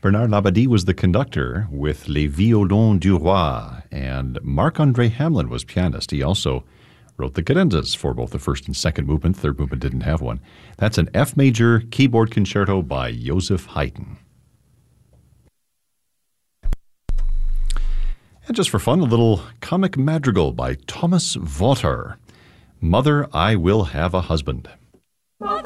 Bernard Labadie was the conductor with Les Violons du Roi, and Marc-André Hamelin was pianist. He also wrote the cadenzas for both the first and second movement. Third movement didn't have one. That's an F major keyboard concerto by Joseph Haydn. And just for fun, a little comic madrigal by Thomas Votter. Mother, I Will Have a Husband.